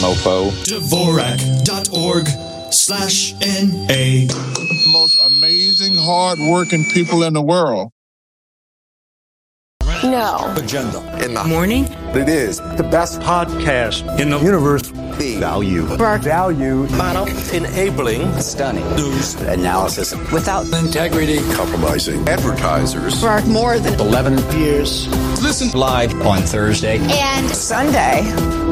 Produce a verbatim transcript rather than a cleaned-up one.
mofo. Dvorak dot org slash N A. The most amazing, hard-working people in the world. No. Agenda. In the morning. It is the best podcast in the universe. The value. Spark. Value. Model. Enabling. Stunning. News. Analysis. Without Integrity. Compromising. Advertisers. Spark more than eleven years. Listen live on Thursday and Sunday.